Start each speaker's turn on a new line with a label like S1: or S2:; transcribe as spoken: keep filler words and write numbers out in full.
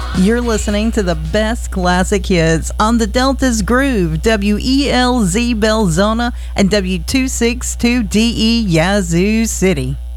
S1: You're listening to the best classic hits on the Delta's Groove, W E L Z Belzona and W two sixty-two D E Yazoo City.